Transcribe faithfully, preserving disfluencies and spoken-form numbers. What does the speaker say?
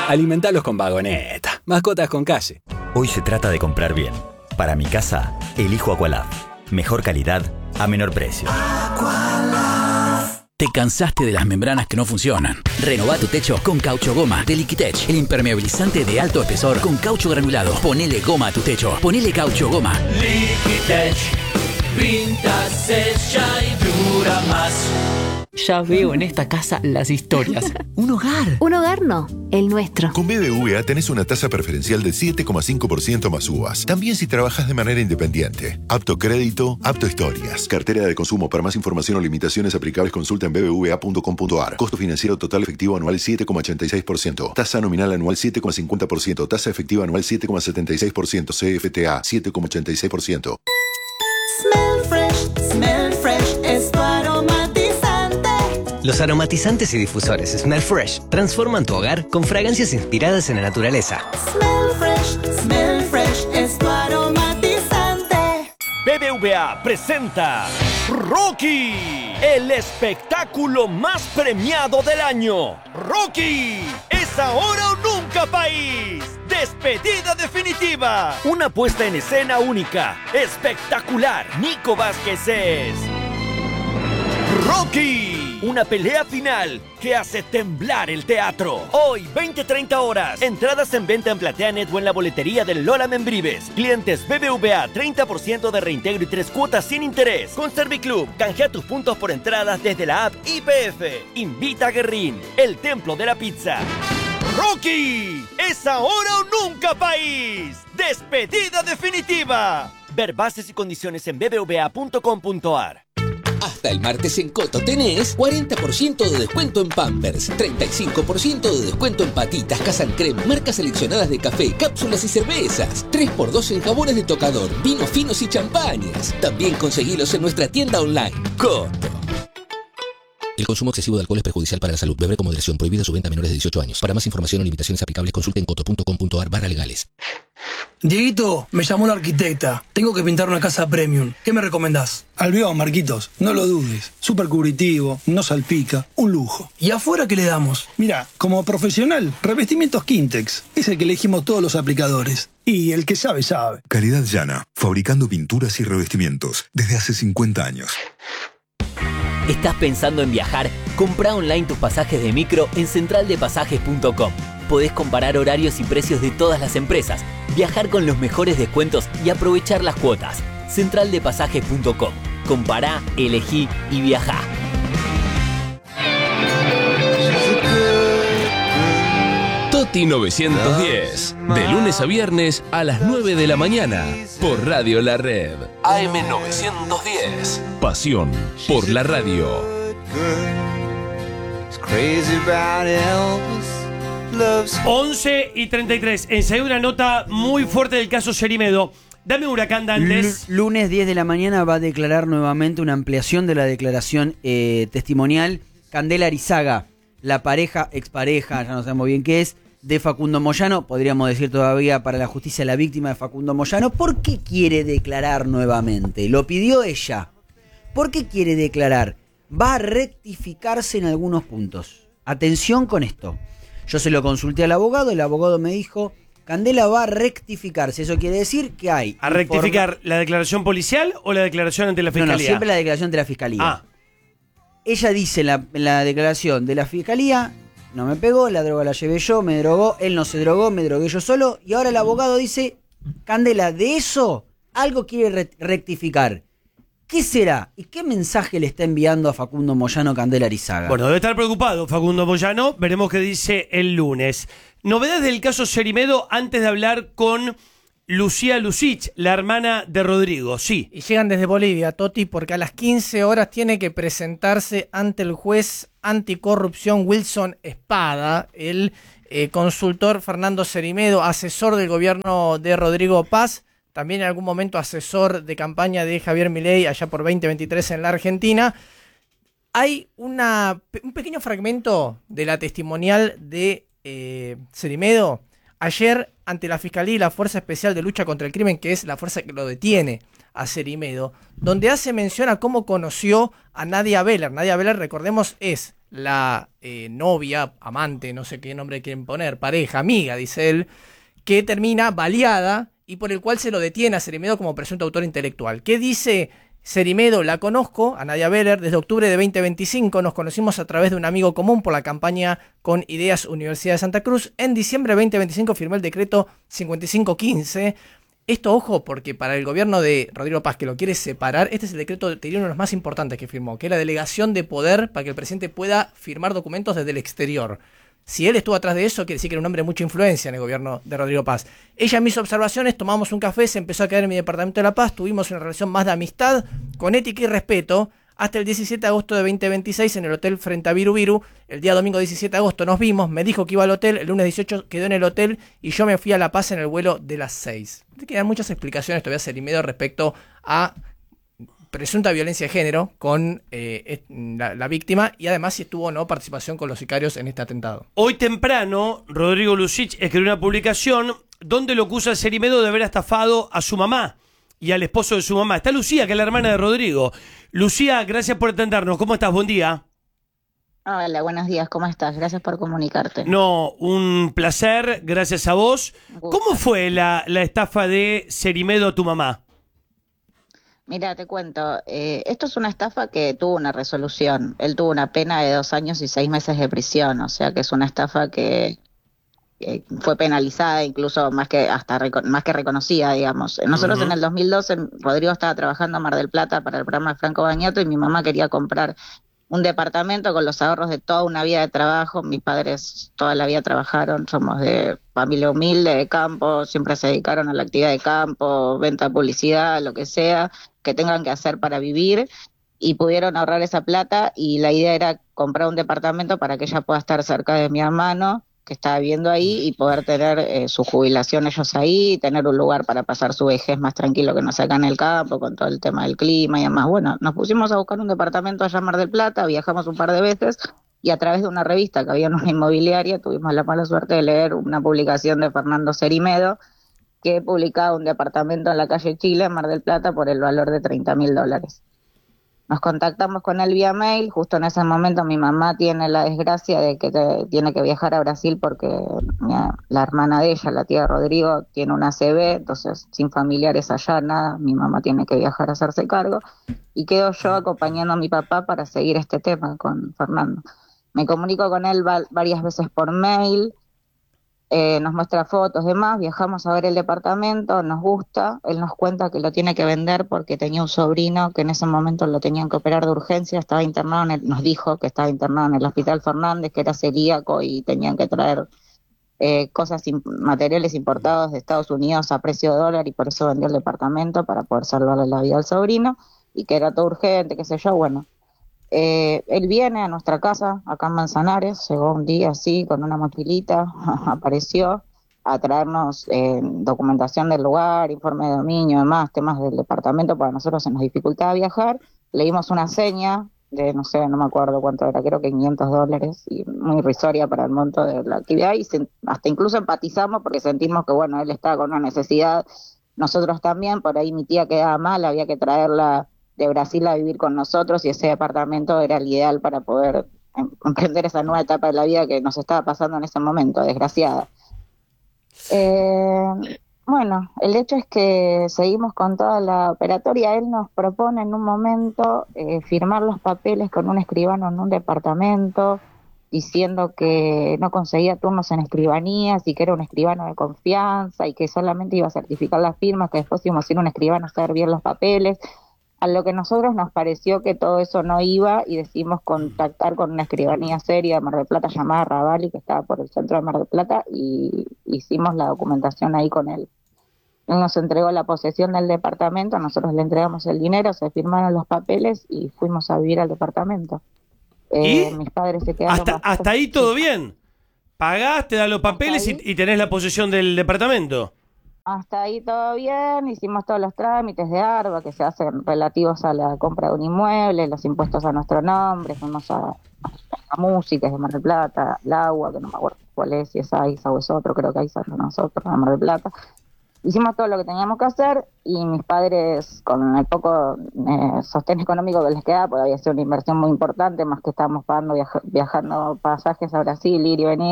Alimentalos con Vagoneta. Mascotas con calle. Hoy se trata de comprar bien. Para mi casa, elijo Aqualab. Mejor calidad a menor precio. ¿Te cansaste de las membranas que no funcionan? Renová tu techo con Caucho Goma de Liquitech, el impermeabilizante de alto espesor con caucho granulado. Ponele goma a tu techo. Ponele Caucho Goma. Liquitech, pinta, sella y dura más. Ya veo en esta casa las historias. Un hogar. Un hogar no, el nuestro. Con B B V A tenés una tasa preferencial del siete coma cinco por ciento más U V As. También si trabajas de manera independiente. Apto crédito, apto historias. Cartera de consumo. Para más información o limitaciones aplicables consulta en b b v a punto com punto a r. Costo financiero total efectivo anual siete coma ochenta y seis por ciento. Tasa nominal anual siete coma cincuenta por ciento. Tasa efectiva anual siete coma setenta y seis por ciento. C F T A siete coma ochenta y seis por ciento. Smell fresh, smell fresh es tu aromatizante. Los aromatizantes y difusores Smell Fresh transforman tu hogar con fragancias inspiradas en la naturaleza. Smell fresh, smell fresh es tu aromatizante. B B V A presenta Rocky, el espectáculo más premiado del año. Rocky, es ahora o nunca, país. Despedida definitiva. Una puesta en escena única, espectacular. Nico Vázquez es Rocky, una pelea final que hace temblar el teatro. Hoy, veinte treinta horas. Entradas en venta en PlateaNet o en la boletería del Lola Membrives. Clientes B B V A, treinta por ciento de reintegro y tres cuotas sin interés. Con Serviclub, canjea tus puntos por entradas desde la app I P F. Invita a Guerrín, el templo de la pizza. Rocky, es ahora o nunca, país. Despedida definitiva. Ver bases y condiciones en b b v a punto com punto a r. Hasta el martes en Coto tenés cuarenta por ciento de descuento en Pampers, treinta y cinco por ciento de descuento en patitas, Casan Creme, marcas seleccionadas de café, cápsulas y cervezas, tres por dos en jabones de tocador, vinos finos y champañas. También conseguilos en nuestra tienda online. Coto. El consumo excesivo de alcohol es perjudicial para la salud. Beber con moderación. Prohibida su venta a menores de dieciocho años. Para más información o limitaciones aplicables, consulte en coto punto com punto a r barra legales. Dieguito, me llamó la arquitecta. Tengo que pintar una casa premium. ¿Qué me recomendás? Albión, Marquitos. No lo dudes. Súper cubritivo, no salpica. Un lujo. ¿Y afuera qué le damos? Mira, como profesional, revestimientos Quintex. Es el que elegimos todos los aplicadores. Y el que sabe, sabe. Calidad Llana. Fabricando pinturas y revestimientos desde hace cincuenta años. ¿Estás pensando en viajar? Comprá online tus pasajes de micro en central de pasajes punto com. Podés comparar horarios y precios de todas las empresas, viajar con los mejores descuentos y aprovechar las cuotas. central de pasajes punto com. Compará, elegí y viajá. Toti novecientos diez, de lunes a viernes a las nueve de la mañana, por Radio La Red. A M novecientos diez, pasión por la radio. once y treinta y tres, enseguida una nota muy fuerte del caso Sherimedo. Dame Huracán Dantes. L- lunes diez de la mañana va a declarar nuevamente una ampliación de la declaración eh, testimonial Candela Arizaga, la pareja, expareja, ya no sabemos bien qué es, de Facundo Moyano, podríamos decir todavía para la justicia la víctima de Facundo Moyano. ¿Por qué quiere declarar nuevamente? Lo pidió ella. ¿Por qué quiere declarar? Va a rectificarse en algunos puntos. Atención con esto. Yo se lo consulté al abogado, el abogado me dijo, Candela va a rectificarse. Eso quiere decir que hay... ¿A rectificar informa- la declaración policial o la declaración ante la fiscalía? No, no, siempre la declaración ante la fiscalía. Ah. Ella dice en la, en la declaración de la fiscalía, no me pegó, la droga la llevé yo, me drogó, él no se drogó, me drogué yo solo. Y ahora el abogado dice, Candela, de eso algo quiere re- rectificar. ¿Qué será? ¿Y qué mensaje le está enviando a Facundo Moyano Candela Arizaga? Bueno, debe estar preocupado Facundo Moyano, veremos qué dice el lunes. Novedades del caso Sherimedo antes de hablar con Lucía Lucich, la hermana de Rodrigo, sí. Y llegan desde Bolivia, Toti, porque a las quince horas tiene que presentarse ante el juez anticorrupción Wilson Espada, el eh, consultor Fernando Sherimedo, asesor del gobierno de Rodrigo Paz, también en algún momento asesor de campaña de Javier Milei allá por veinte veintitrés en la Argentina. Hay una, un pequeño fragmento de la testimonial de eh, Sherimedo ayer ante la Fiscalía y la Fuerza Especial de Lucha contra el Crimen, que es la fuerza que lo detiene a Sherimedo, donde hace mención a cómo conoció a Nadia Beller. Nadia Beller, recordemos, es la eh, novia, amante, no sé qué nombre quieren poner, pareja, amiga, dice él, que termina baleada y por el cual se lo detiene a Cerimedo como presunto autor intelectual. ¿Qué dice Cerimedo? La conozco, a Nadia Beller, desde octubre de veinte veinticinco. Nos conocimos a través de un amigo común por la campaña con Ideas Universidad de Santa Cruz. En diciembre de veinte veinticinco firmé el decreto cincuenta y cinco quince. Esto, ojo, porque para el gobierno de Rodrigo Paz, que lo quiere separar, este es el decreto, te diría, uno de los más importantes que firmó, que es la delegación de poder para que el presidente pueda firmar documentos desde el exterior. Si él estuvo atrás de eso, quiere decir que era un hombre de mucha influencia en el gobierno de Rodrigo Paz. Ella me hizo observaciones, tomamos un café, se empezó a quedar en mi departamento de La Paz, tuvimos una relación más de amistad, con ética y respeto, hasta el diecisiete de agosto de veinte veintiséis en el hotel frente a Viru Viru. El día domingo diecisiete de agosto nos vimos, me dijo que iba al hotel, el lunes dieciocho quedó en el hotel y yo me fui a La Paz en el vuelo de las seis. Te quedan muchas explicaciones todavía, Cerimedo, respecto a presunta violencia de género con eh, la, la víctima y además si estuvo o no participación con los sicarios en este atentado. Hoy temprano, Rodrigo Lucich escribió una publicación donde lo acusa a Cerimedo de haber estafado a su mamá y al esposo de su mamá. Está Lucía, que es la hermana de Rodrigo. Lucía, gracias por atendernos. ¿Cómo estás? Buen día. Hola, buenos días. ¿Cómo estás? Gracias por comunicarte. No, un placer. Gracias a vos. ¿Cómo fue la, la estafa de Cerimedo a tu mamá? Mira, te cuento, eh, esto es una estafa que tuvo una resolución. Él tuvo una pena de dos años y seis meses de prisión, o sea que es una estafa que eh, fue penalizada, incluso más que hasta reco- más que reconocida, digamos. Nosotros uh-huh. en el dos mil doce, Rodrigo estaba trabajando en Mar del Plata para el programa de Franco Bagnato y mi mamá quería comprar un departamento con los ahorros de toda una vida de trabajo. Mis padres toda la vida trabajaron, somos de familia humilde, de campo, siempre se dedicaron a la actividad de campo, venta, publicidad, lo que sea, que tengan que hacer para vivir, y pudieron ahorrar esa plata y la idea era comprar un departamento para que ella pueda estar cerca de mi hermano, que estaba viviendo ahí, y poder tener eh, su jubilación ellos ahí, tener un lugar para pasar su vejez más tranquilo que no sea acá en el campo, con todo el tema del clima y demás. Bueno, nos pusimos a buscar un departamento allá en Mar del Plata, viajamos un par de veces, y a través de una revista que había en una inmobiliaria, tuvimos la mala suerte de leer una publicación de Fernando Cerimedo, que publicaba un departamento en la calle Chile, en Mar del Plata, por el valor de treinta mil dólares. Nos contactamos con él vía mail. Justo en ese momento mi mamá tiene la desgracia de que te, tiene que viajar a Brasil porque mi, la hermana de ella, la tía de Rodrigo, tiene una A C V, entonces sin familiares allá, nada, mi mamá tiene que viajar a hacerse cargo, y quedo yo acompañando a mi papá para seguir este tema con Fernando. Me comunico con él va, varias veces por mail, Eh, nos muestra fotos, demás, viajamos a ver el departamento, nos gusta, él nos cuenta que lo tiene que vender porque tenía un sobrino que en ese momento lo tenían que operar de urgencia, estaba internado, en el, nos dijo que estaba internado en el Hospital Fernández, que era celíaco y tenían que traer eh, cosas, materiales importados de Estados Unidos a precio de dólar, y por eso vendió el departamento para poder salvarle la vida al sobrino, y que era todo urgente, qué sé yo. Bueno, Eh, él viene a nuestra casa, acá en Manzanares, llegó un día así, con una mochilita, apareció a traernos eh, documentación del lugar, informe de dominio, demás, temas del departamento. Para nosotros se nos dificultaba viajar, le dimos una seña de, no sé, no me acuerdo cuánto era, creo que quinientos dólares, y muy irrisoria para el monto de la actividad, y se, hasta incluso empatizamos porque sentimos que, bueno, él estaba con una necesidad, nosotros también. Por ahí mi tía quedaba mal, había que traerla de Brasil a vivir con nosotros, y ese departamento era el ideal para poder emprender esa nueva etapa de la vida que nos estaba pasando en ese momento, desgraciada. Eh, bueno, el hecho es que seguimos con toda la operatoria. Él nos propone en un momento eh, firmar los papeles con un escribano en un departamento, diciendo que no conseguía turnos en escribanías y que era un escribano de confianza y que solamente iba a certificar las firmas, que después íbamos a ir un escribano a hacer bien los papeles. A lo que nosotros nos pareció que todo eso no iba, y decidimos contactar con una escribanía seria de Mar del Plata llamada Ravalli, que estaba por el centro de Mar del Plata, y hicimos la documentación ahí con él. Él nos entregó la posesión del departamento, nosotros le entregamos el dinero, se firmaron los papeles y fuimos a vivir al departamento. Eh, mis padres se quedaron... Hasta, hasta ahí todo bien. Pagás, te dan los papeles y, y tenés la posesión del departamento. Hasta ahí todo bien, hicimos todos los trámites de ARBA que se hacen relativos a la compra de un inmueble, los impuestos a nuestro nombre, fuimos a, a músicas de Mar del Plata, el agua, que no me acuerdo cuál es, si es AISA o es otro, creo que AISA es de nosotros, de Mar del Plata. hicimos todo lo que teníamos que hacer y mis padres, con el poco eh, sostén económico que les quedaba, porque había sido una inversión muy importante, más que estábamos pagando viaja- viajando pasajes a Brasil, ir y venir,